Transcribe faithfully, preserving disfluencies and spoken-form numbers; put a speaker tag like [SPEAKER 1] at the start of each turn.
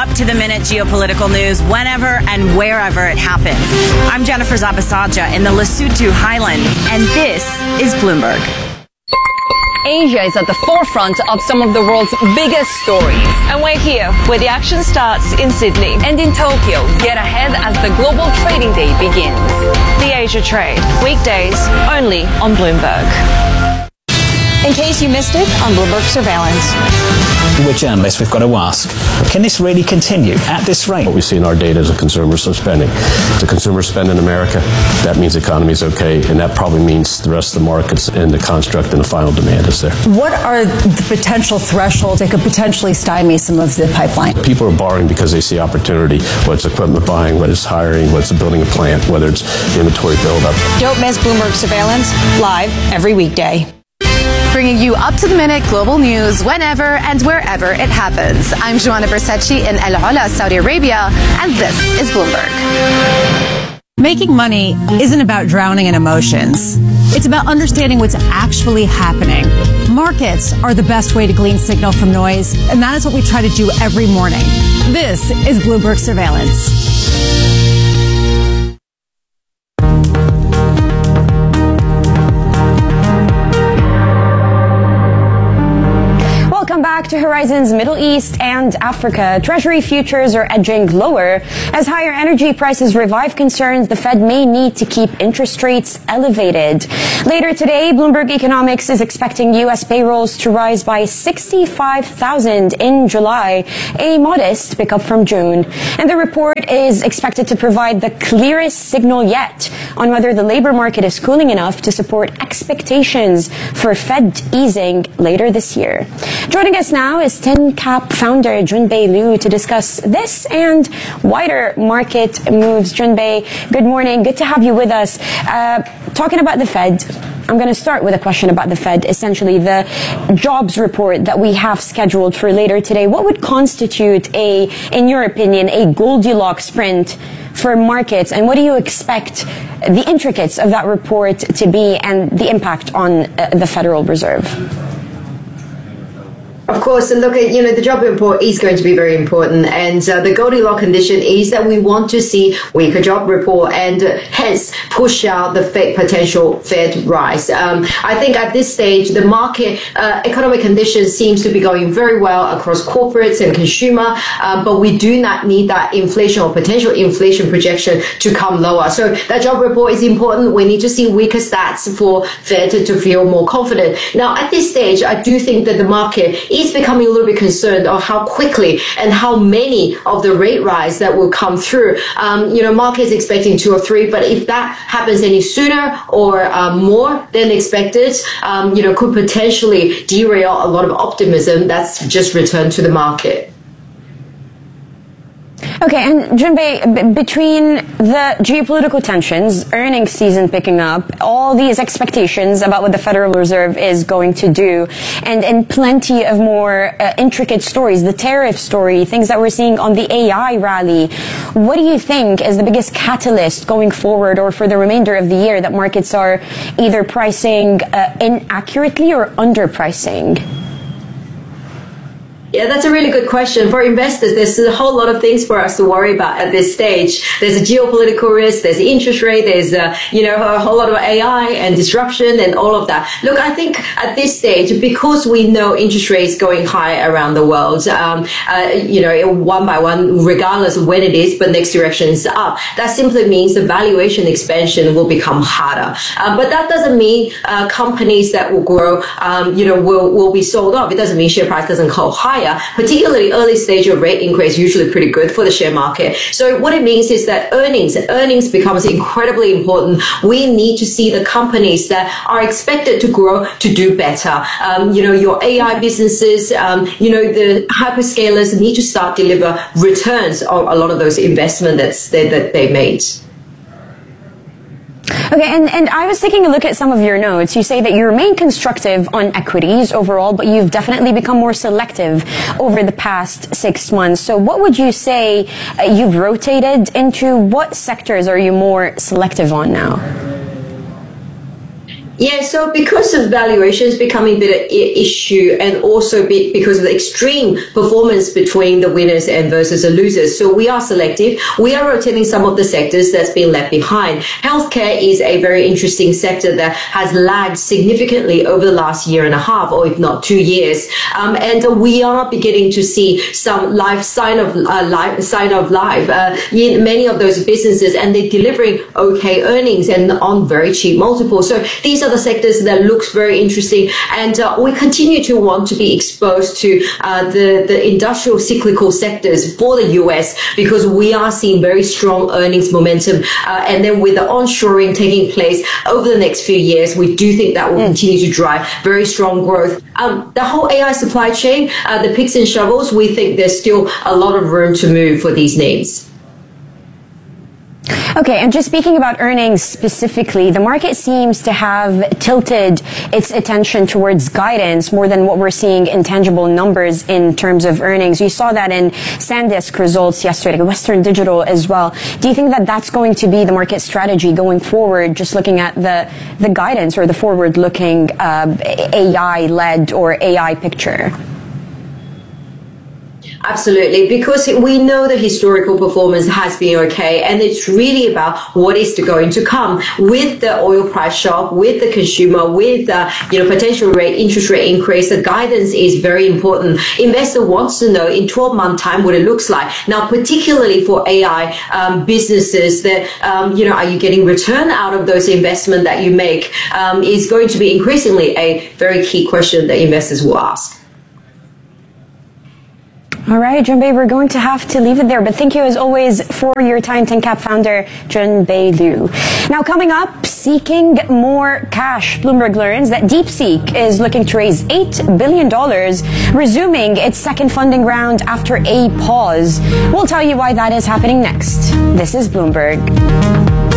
[SPEAKER 1] up-to-the-minute geopolitical news whenever and wherever it happens. I'm Jennifer Zabasaja in the Lesotho Highlands, and this is Bloomberg.
[SPEAKER 2] Asia is at the forefront of some of the world's biggest stories.
[SPEAKER 3] And we're here where the action starts in Sydney.
[SPEAKER 2] And in Tokyo, get ahead as the global trading day begins.
[SPEAKER 3] The Asia Trade, weekdays only on Bloomberg. In case you missed it, on Bloomberg Surveillance.
[SPEAKER 4] We're journalists, we've got to ask, can this really continue at this rate?
[SPEAKER 5] What we see in our data is a consumer spending. The consumer spend in America, that means the economy is okay, and that probably means the rest of the markets and the construct and the final demand is there.
[SPEAKER 6] What are the potential thresholds that could potentially stymie some of the pipeline?
[SPEAKER 5] People are borrowing because they see opportunity, whether it's equipment buying, whether it's hiring, whether it's building a plant, whether it's inventory buildup.
[SPEAKER 3] Don't miss Bloomberg Surveillance, live every weekday.
[SPEAKER 7] Bringing you up-to-the-minute global news whenever and wherever it happens. I'm Joanna Bersetchi in El Ula, Saudi Arabia, and this is Bloomberg.
[SPEAKER 6] Making money isn't about drowning in emotions. It's about understanding what's actually happening. Markets are the best way to glean signal from noise, and that is what we try to do every morning. This is Bloomberg Surveillance.
[SPEAKER 8] Welcome back to Horizons Middle East and Africa. Treasury futures are edging lower as higher energy prices revive concerns the Fed may need to keep interest rates elevated. Later today, Bloomberg Economics is expecting U S payrolls to rise by sixty-five thousand in July, a modest pickup from June. And the report is expected to provide the clearest signal yet on whether the labor market is cooling enough to support expectations for Fed easing later this year. Joining us now is TenCap founder Junbei Liu to discuss this and wider market moves. Junbei, good morning. Good to have you with us. Uh, talking about the Fed, I'm going to start with a question about the Fed, essentially the jobs report that we have scheduled for later today. What would constitute a, in your opinion, a Goldilocks sprint for markets, and what do you expect the intricacies of that report to be and the impact on uh, the Federal Reserve?
[SPEAKER 9] Of course, and look at, you know, the job report is going to be very important. And uh, the Goldilocks condition is that we want to see weaker job report and uh, hence push out the Fed potential Fed rise. Um, I think at this stage, the market uh, economic conditions seems to be going very well across corporates and consumer, uh, but we do not need that inflation or potential inflation projection to come lower. So that job report is important. We need to see weaker stats for Fed to, to feel more confident. Now, at this stage, I do think that the market is becoming a little bit concerned of how quickly and how many of the rate rise that will come through. Um, you know, market is expecting two or three, but if that happens any sooner or uh, more than expected, um, you know, could potentially derail a lot of optimism that's just returned to the market.
[SPEAKER 8] Okay, and Junbei, b- between the geopolitical tensions, earnings season picking up, all these expectations about what the Federal Reserve is going to do, and, and plenty of more uh, intricate stories, the tariff story, things that we're seeing on the A I rally, what do you think is the biggest catalyst going forward or for the remainder of the year that markets are either pricing uh, inaccurately or underpricing?
[SPEAKER 9] Yeah, that's a really good question. For investors, there's a whole lot of things for us to worry about at this stage. There's a geopolitical risk, there's interest rate, there's a, you know, a whole lot of A I and disruption and all of that. Look, I think at this stage, because we know interest rates going high around the world, um, uh, you know, one by one, regardless of when it is, but next direction is up. That simply means the valuation expansion will become harder. Uh, but that doesn't mean uh, companies that will grow, um, you know, will, will be sold off. It doesn't mean share price doesn't go higher. Particularly early stage of rate increase, usually pretty good for the share market. So what it means is that earnings, earnings becomes incredibly important. We need to see the companies that are expected to grow to do better. Um, you know, your A I businesses, um, you know, the hyperscalers need to start deliver returns on a lot of those investments that's, that, that they made.
[SPEAKER 8] Okay, and, and I was taking a look at some of your notes. You say that you remain constructive on equities overall, but you've definitely become more selective over the past six months. So what would you say uh, you've rotated into? What sectors are you more selective on now?
[SPEAKER 9] Yeah, so because of valuations becoming a bit of an issue, and also be, because of the extreme performance between the winners and versus the losers. So we are selective. We are rotating some of the sectors that's been left behind. Healthcare is a very interesting sector that has lagged significantly over the last year and a half, or if not two years. Um, and we are beginning to see some life sign of uh, life, sign of life uh, in many of those businesses, and they're delivering okay earnings and on very cheap multiples. So these are the sectors that looks very interesting, and uh, we continue to want to be exposed to uh, the the industrial cyclical sectors for the U S, because we are seeing very strong earnings momentum, uh, and then with the onshoring taking place over the next few years, we do think that will mm. continue to drive very strong growth. Um, the whole A I supply chain, uh, the picks and shovels, we think there's still a lot of room to move for these names.
[SPEAKER 8] Okay, and just speaking about earnings specifically, the market seems to have tilted its attention towards guidance more than what we're seeing in tangible numbers in terms of earnings. You saw that in SanDisk results yesterday, Western Digital as well. Do you think that that's going to be the market strategy going forward, just looking at the, the guidance or the forward-looking uh, A I-led or A I picture?
[SPEAKER 9] Absolutely, because we know the historical performance has been okay, and it's really about what is going to come with the oil price shock, with the consumer, with uh, you know potential rate interest rate increase. The guidance is very important. Investor wants to know in twelve month time what it looks like. Now, particularly for A I um, businesses, that um, you know are you getting return out of those investment that you make um, is going to be increasingly a very key question that investors will ask.
[SPEAKER 8] All right, Junbei, we're going to have to leave it there. But thank you, as always, for your time, TenCap founder Junbei Liu. Now, coming up, seeking more cash. Bloomberg learns that DeepSeek is looking to raise eight billion dollars, resuming its second funding round after a pause. We'll tell you why that is happening next. This is Bloomberg.